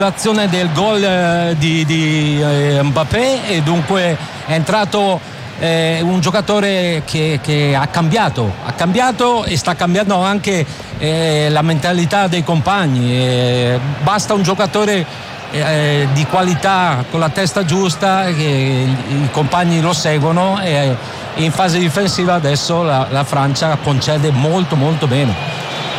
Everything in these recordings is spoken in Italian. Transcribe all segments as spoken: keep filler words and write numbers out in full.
l'azione del gol eh, di, di eh, Mbappé, e dunque è entrato eh, un giocatore che, che ha cambiato, ha cambiato e sta cambiando anche eh, la mentalità dei compagni. Eh, basta un giocatore eh, di qualità con la testa giusta, che i, i compagni lo seguono, e in fase difensiva adesso la, la Francia concede molto molto bene.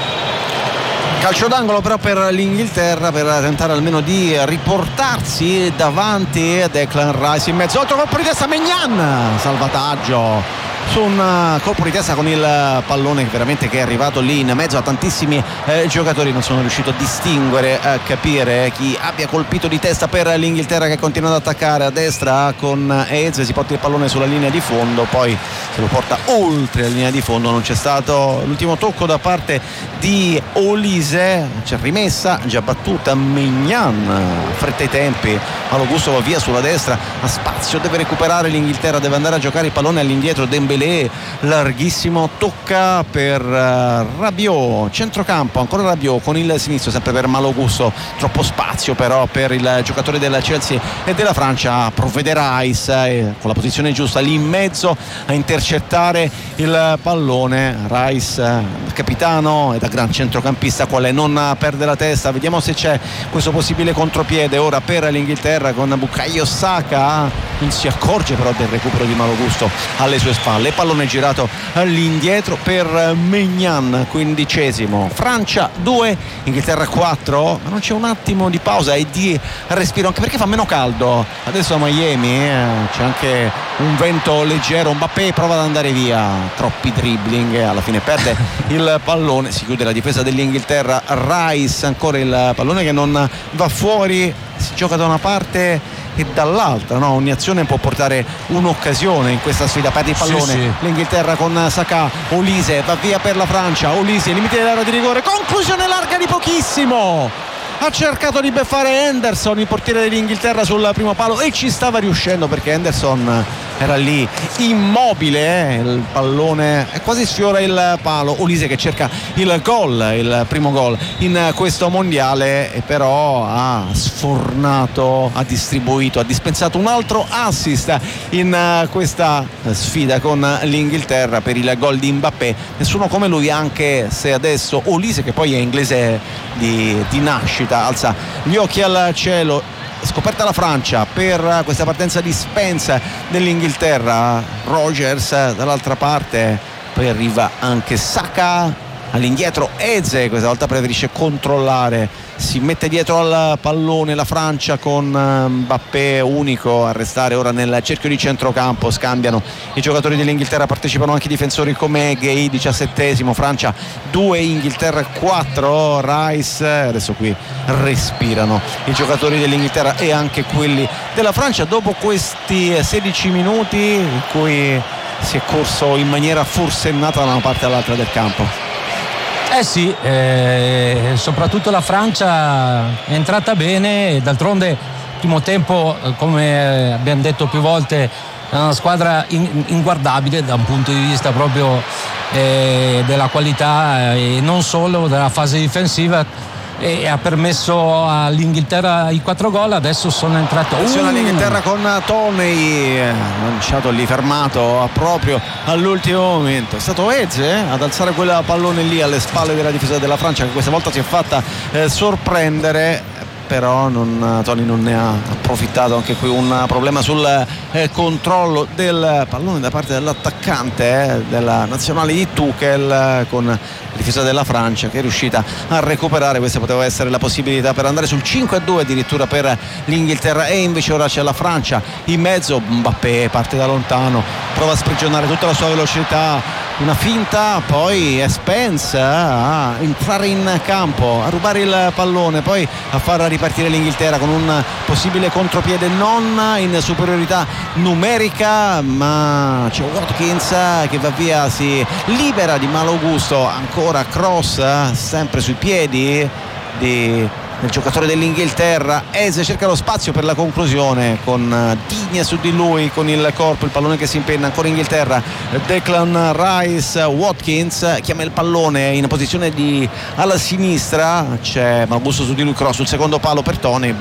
Calcio d'angolo però per l'Inghilterra, per tentare almeno di riportarsi davanti. Declan Rice in mezzo, altro colpo di testa, Maignan, salvataggio su un colpo di testa con il pallone veramente che è arrivato lì in mezzo a tantissimi eh, giocatori. Non sono riuscito a distinguere, a capire chi abbia colpito di testa per l'Inghilterra, che continua ad attaccare a destra con Eze. Si porta il pallone sulla linea di fondo, poi se lo porta oltre la linea di fondo. Non c'è stato l'ultimo tocco da parte di Olise, c'è rimessa già battuta. Maignan, fretta i tempi, Malo Gusto va via sulla destra, ha spazio, deve recuperare l'Inghilterra, deve andare a giocare il pallone all'indietro. Dembélé larghissimo, tocca per uh, Rabiot, centrocampo, ancora Rabiot con il sinistro, sempre per Malo Gusto, troppo spazio però per il giocatore della Chelsea e della Francia. Provvede Rice eh, con la posizione giusta lì in mezzo a intercettare il pallone. Rice, eh, capitano e da gran centrocampista qual è, non perde la testa. Vediamo se c'è questo possibile contropiede ora per l'Inghilterra con Bukayo Saka. Non si accorge però del recupero di Malo Gusto alle sue spalle. Pallone girato all'indietro per Maignan, quindicesimo. Francia due, Inghilterra quattro, ma non c'è un attimo di pausa e di respiro, anche perché fa meno caldo adesso a Miami, eh. C'è anche un vento leggero. Mbappé prova ad andare via, troppi dribbling, alla fine perde il pallone, si chiude la difesa dell'Inghilterra. Rice, ancora il pallone che non va fuori, si gioca da una parte e dall'altra, no? Ogni azione può portare un'occasione in questa sfida. Perde il pallone, sì, sì. L'Inghilterra con Saka, Olise va via per la Francia, Olise limite dell'area di rigore, conclusione larga di pochissimo. Ha cercato di beffare Henderson, il portiere dell'Inghilterra, sul primo palo, e ci stava riuscendo perché Henderson era lì immobile, eh? Il pallone quasi sfiora il palo. Olise che cerca il gol, il primo gol in questo mondiale, e però ha sfornato, ha distribuito, ha dispensato un altro assist in questa sfida con l'Inghilterra per il gol di Mbappé. Nessuno come lui, anche se adesso Olise, che poi è inglese di, di nascita, alza gli occhi al cielo. Scoperta la Francia per questa partenza di Spence dell'Inghilterra. Rogers dall'altra parte, poi arriva anche Saka all'indietro. Eze questa volta preferisce controllare, si mette dietro al pallone la Francia con Mbappé unico a restare ora nel cerchio di centrocampo. Scambiano i giocatori dell'Inghilterra, partecipano anche i difensori come Gay. Diciassettesimo, Francia due, Inghilterra quattro. Rice, adesso qui respirano i giocatori dell'Inghilterra e anche quelli della Francia dopo questi sedici minuti in cui si è corso in maniera forsennata da una parte all'altra del campo. Eh sì, eh, soprattutto la Francia è entrata bene, d'altronde il primo tempo, come abbiamo detto più volte, è una squadra in, inguardabile da un punto di vista proprio eh, della qualità e non solo della fase difensiva, e ha permesso all'Inghilterra i quattro gol. Adesso sono entrato attenzione uh. all'Inghilterra con Toney, lanciato lì, fermato proprio all'ultimo momento. È stato Eze ad alzare quel pallone lì alle spalle della difesa della Francia, che questa volta si è fatta eh, sorprendere, però non, Toni non ne ha approfittato. Anche qui un problema sul eh, controllo del pallone da parte dell'attaccante eh, della nazionale di Tuchel, eh, con la difesa della Francia che è riuscita a recuperare. Questa poteva essere la possibilità per andare sul cinque a due addirittura per l'Inghilterra, e invece ora c'è la Francia in mezzo. Mbappé parte da lontano, prova a sprigionare tutta la sua velocità, una finta, poi è Spence a entrare in campo, a rubare il pallone, poi a far ripartire l'Inghilterra con un possibile contropiede non in superiorità numerica, ma c'è Watkins che va via, si libera di Malo Gusto, ancora cross sempre sui piedi di del giocatore dell'Inghilterra. Eze cerca lo spazio per la conclusione con Digne su di lui, con il corpo, il pallone che si impenna, ancora Inghilterra. Declan Rice, Watkins chiama il pallone in posizione di alla sinistra, c'è Malgusto su di lui, cross sul secondo palo per Toni,